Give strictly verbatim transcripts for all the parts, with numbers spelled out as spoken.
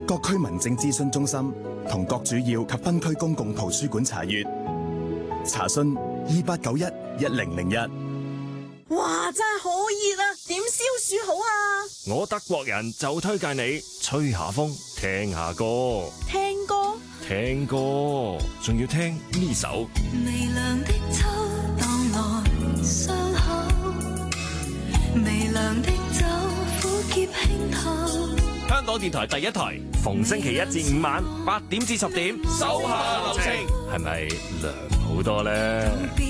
各區民政諮詢中心同各主要及分區公共圖書館查閱。查詢二八九一一零零一。 哇，真係好熱啊！點消暑好啊？ 我德國人就推介你吹下風，聽下歌。 聽歌？ 聽歌，仲要聽呢首。 微涼的秋，蕩來傷口，微涼的酒，苦澀輕透。 香港電台第一台，逢星期一至五晚八點至十點，手下留情，係咪涼好多咧？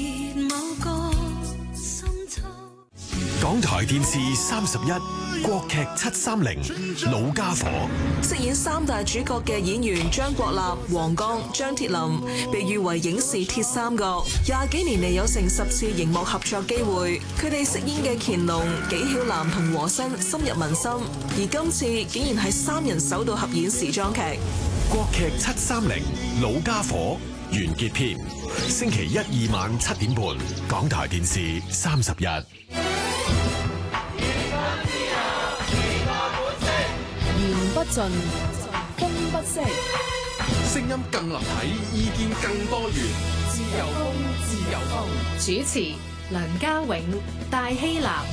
港台電視三十一，國劇七三零，老家伙。 飾演三大主角嘅演員張國立、黃剛、張鐵林，被譽為影視鐵三角。廿幾年嚟有成十次熒幕合作機會，佢哋飾演嘅乾隆、紀曉嵐同和珅深入民心。而今次竟然係三人首度合演時裝劇。 國劇七三零，老家伙完結篇，星期一二晚七點半，港台電視三十一。 言不盡，風不息， 聲音更立體，意見更多元。自由風，自由風。 主持梁家永、戴希立。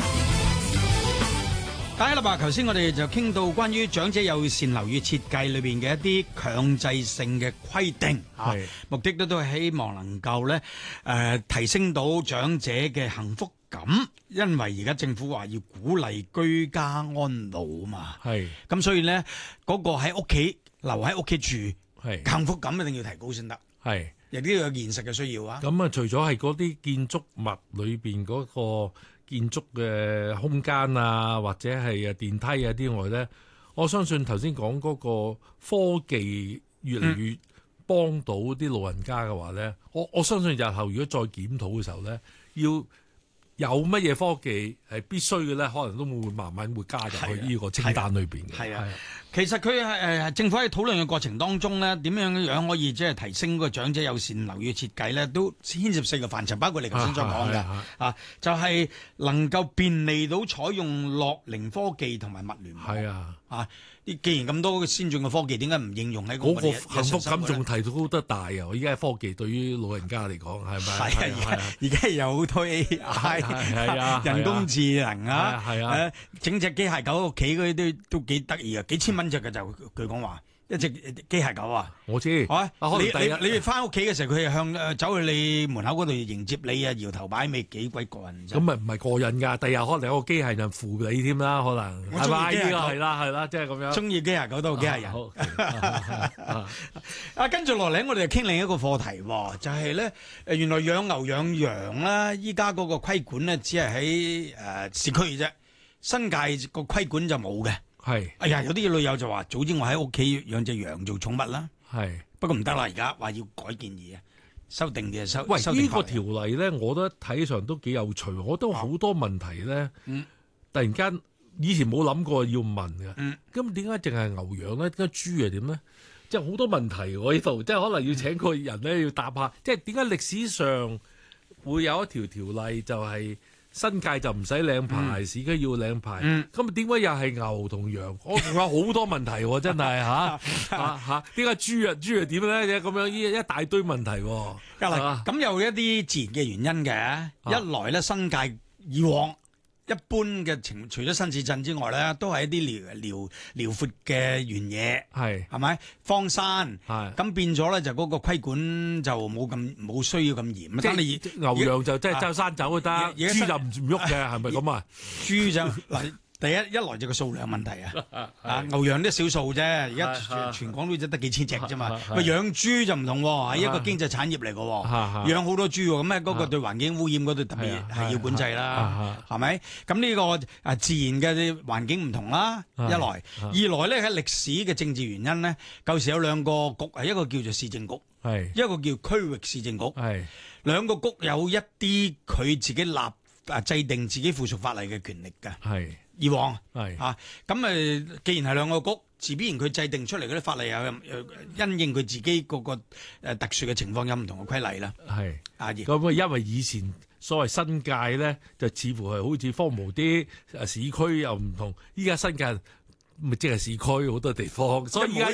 大家好，頭先我哋就傾到關於長者友善樓宇設計裏邊嘅一啲強制性嘅規定，啊，目的都都係希望能夠咧誒提升到長者嘅幸福感，因為而家政府話要鼓勵居家安老啊嘛，係咁所以咧嗰個喺屋企留喺屋企住，係幸福感一定要提高先得，係亦都有現實嘅需要啊。 咁啊，除咗係嗰啲建築物裏邊嗰個建築嘅空間啊，或者係啊電梯啊之外咧，我相信頭先講嗰個科技越嚟越幫到啲老人家嘅話咧，嗯，我我相信日後如果再檢討嘅時候咧，要有乜嘢科技係必須嘅咧，可能都會慢慢會加入去呢個清單裏邊嘅。係啊， 其實佢係誒政府喺討論嘅過程當中咧，點樣樣可以即係提升嗰個長者友善樓宇設計咧，都牽涉四個範疇，包括你頭先所講嘅啊，啊，就係、是、能夠便利到採用樂齡科技同埋物聯網。係啊，啊，既然咁多先進嘅科技，點解唔應用喺嗰個幸福感仲提到得大啊！而家科技對於老人家嚟講係咪？係啊， 而家有好多 A I。係啊，人工智能啊，係啊，整隻機械狗屋企嗰啲都都幾得意啊，幾千蚊隻嘅就佢講話一隻機械狗啊，我知，啊，你你你翻屋企嘅時候，佢係向誒走去你門口嗰度迎接你啊，搖頭擺尾，幾鬼過癮。咁咪唔係過癮噶，第日可能有個機械人扶你添啦，可能係咪？呢個係啦係啦，即係咁樣。中意機械狗都係機械人。啊，跟住落嚟，我哋就傾另一個課題，就係咧誒，原來養牛養羊啦，依家嗰個規管咧，只係喺誒市區嘅啫，新界個規管就冇嘅。係，哎呀，有啲老友就話，早知我喺屋企養隻羊做寵物啦。係，不過唔得啦，而家話要改建議啊，修訂嘅修。喂，呢個條例咧，我覺得睇上都幾有趣，我都好多問題咧。嗯，突然間以前冇諗過要問嘅。嗯，咁點解淨係牛羊咧？點解豬係點咧？即係好多問題喎呢度，即係可能要請個人咧要答下，即係點解歷史上會有一條條例就係、是。新界就唔使領牌，嗯、市區要領牌。咁點解又係牛同羊？我仲有好多問題喎，真係嚇嚇嚇！點解豬啊豬係點咧？咁樣一一大堆問題喎。咁、嗯、有一啲自然嘅原因嘅、啊。一來咧，新界以往一般嘅情，除咗新市鎮之外咧，都係一啲遼遼遼闊嘅原野，係係咪荒山？係咁變咗咧，就嗰個規管就冇咁冇需要咁嚴。即係你牛羊就即係周山走都得，豬就唔唔喐嘅，係咪咁啊？豬就嗱。第一一來就個數量問題啊，啊牛羊都少數啫，而家全全港都只得幾千隻啫嘛。喂，養豬就唔同喎，係一個經濟產業嚟嘅喎，養好多豬喎，咁咧嗰個對環境污染嗰度特別係要管制啦，係咪？咁呢個啊自然嘅環境唔同啦，一來，二來咧喺歷史嘅政治原因咧，舊時有兩個局，係一個叫做市政局，係一個叫區域市政局，係兩個局有一啲佢自己立啊制定自己附屬法例嘅權力㗎，係。以往係啊，咁誒，既然係兩個局，自必然佢制定出嚟嗰啲法例又因應佢自己個個誒特殊嘅情況有唔同嘅規例啦。係啊，咁啊，因為以前所謂新界咧，就似乎係好似荒蕪啲，誒市區又唔同。依家新界咪即係市區好多地方，所以而家。